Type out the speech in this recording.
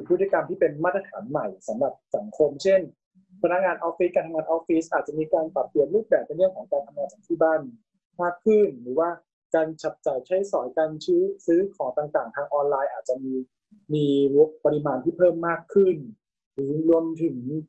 พฤติกรรมที่เป็นมาตรฐานใหม่สำหรับสังคมเช่นพนักงานออฟฟิศการทำงานออฟฟิศอาจจะมีการปรับเปลี่ยนรูปแบบในเรื่องของการทำงานจากที่บ้านมากขึ้นหรือว่าการจับจ่ายใช้สอยการซื้อของต่างๆทางออนไลน์อาจจะมีปริมาณที่เพิ่มมากขึ้นหรือรวมถึง